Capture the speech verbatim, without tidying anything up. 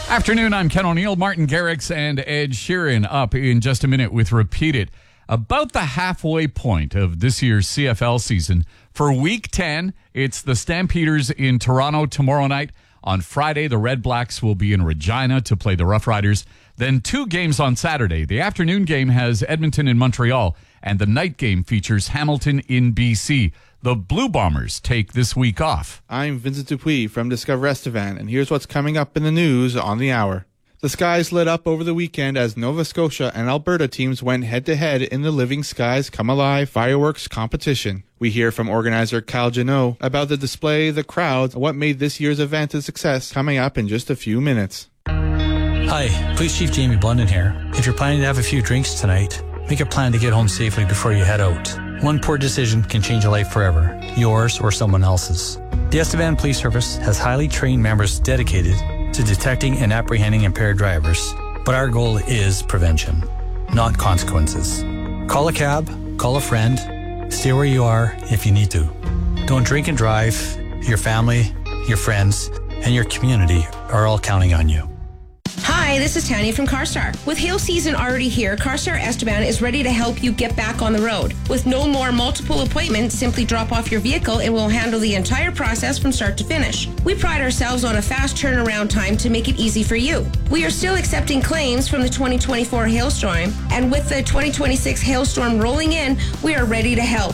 Afternoon, I'm Ken O'Neill. Martin Garrix and Ed Sheeran up in just a minute with Repeat It. About the halfway point of this year's C F L season. For Week ten, it's the Stampeders in Toronto tomorrow night. On Friday, the Red Blacks will be in Regina to play the Rough Riders. Then two games on Saturday. The afternoon game has Edmonton in Montreal, and the night game features Hamilton in B C. The Blue Bombers take this week off. I'm Vincent Dupuis from Discover Estevan, and here's what's coming up in the news on the hour. The skies lit up over the weekend as Nova Scotia and Alberta teams went head-to-head in the Living Skies Come Alive fireworks competition. We hear from organizer Kyle Janot about the display, the crowds, and what made this year's event a success, coming up in just a few minutes. Hi, Police Chief Jamie Blunden here. If you're planning to have a few drinks tonight, make a plan to get home safely before you head out. One poor decision can change a life forever, yours or someone else's. The Estevan Police Service has highly trained members dedicated to detecting and apprehending impaired drivers, but our goal is prevention, not consequences. Call a cab, call a friend, stay where you are if you need to. Don't drink and drive. Your family, your friends, and your community are all counting on you. Hi, this is Tanya from CarStar. With hail season already here, CarStar Estevan is ready to help you get back on the road. With no more multiple appointments, simply drop off your vehicle and we'll handle the entire process from start to finish. We pride ourselves on a fast turnaround time to make it easy for you. We are still accepting claims from the twenty twenty-four hailstorm, and with the twenty twenty-six hailstorm rolling in, we are ready to help.